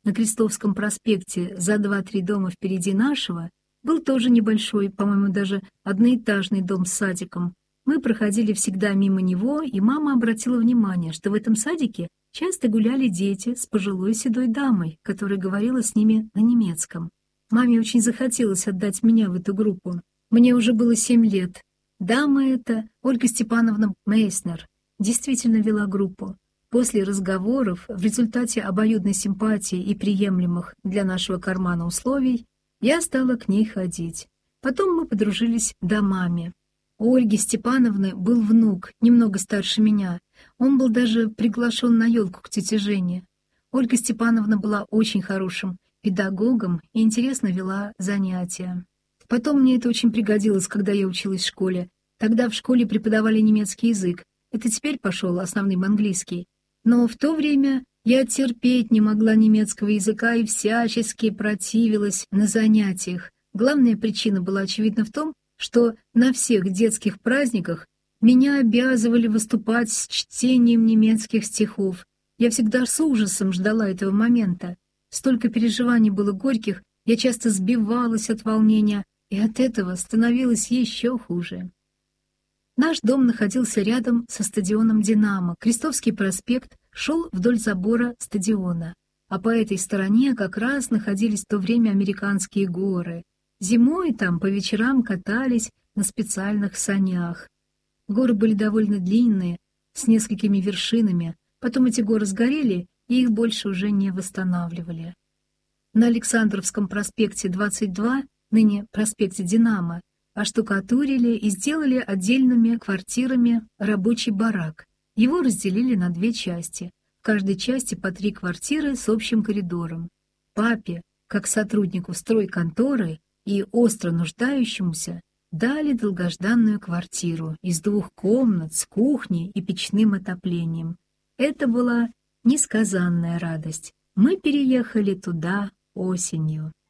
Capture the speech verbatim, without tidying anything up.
на Крестовском проспекте за два-три дома впереди нашего был тоже небольшой, по-моему, даже одноэтажный дом с садиком. Мы проходили всегда мимо него, и мама обратила внимание, что в этом садике часто гуляли дети с пожилой седой дамой, которая говорила с ними на немецком. Маме очень захотелось отдать меня в эту группу. Мне уже было семь лет. Дама эта, Ольга Степановна Мейснер, действительно вела группу. После разговоров, в результате обоюдной симпатии и приемлемых для нашего кармана условий, я стала к ней ходить. Потом мы подружились домами. У Ольги Степановны был внук, немного старше меня. Он был даже приглашен на елку к тете Жене. Ольга Степановна была очень хорошим педагогом и интересно вела занятия. Потом мне это очень пригодилось, когда я училась в школе. Тогда в школе преподавали немецкий язык. Это теперь пошел основным английский. Но в то время я терпеть не могла немецкого языка и всячески противилась на занятиях. Главная причина была, очевидно, в том, что на всех детских праздниках меня обязывали выступать с чтением немецких стихов. Я всегда с ужасом ждала этого момента. Столько переживаний было горьких, я часто сбивалась от волнения, и от этого становилось еще хуже. Наш дом находился рядом со стадионом «Динамо». Крестовский проспект шел вдоль забора стадиона, а по этой стороне как раз находились в то время американские горы. Зимой там по вечерам катались на специальных санях. Горы были довольно длинные, с несколькими вершинами. Потом эти горы сгорели, и их больше уже не восстанавливали. На Александровском проспекте двадцать два, ныне проспекте «Динамо», оштукатурили и сделали отдельными квартирами рабочий барак. Его разделили на две части. В каждой части по три квартиры с общим коридором. Папе, как сотруднику стройконторы и остро нуждающемуся, дали долгожданную квартиру из двух комнат с кухней и печным отоплением. Это была несказанная радость. Мы переехали туда осенью.